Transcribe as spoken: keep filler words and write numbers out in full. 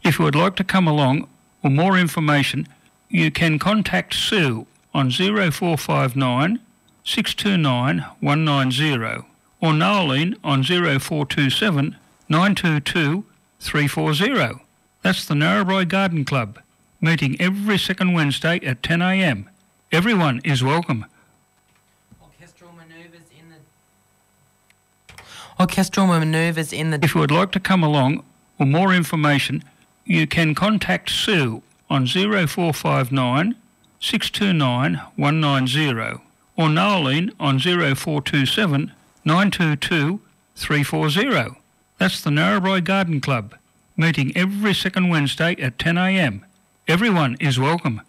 If you would like to come along or more information, you can contact Sue on zero four five nine, six two nine, one nine zero or Noeline on zero four two seven, nine two two, three four zero. That's the Narrabri Garden Club, meeting every second Wednesday at ten a m. Everyone is welcome. Orchestral manoeuvres in the... Orchestral manoeuvres in the... If you would like to come along or more information, you can contact Sue on zero four five nine, six two nine, one nine zero or Noeline on zero four two seven, nine two two, three four zero. That's the Narrabri Garden Club, meeting every second Wednesday at ten a m. Everyone is welcome.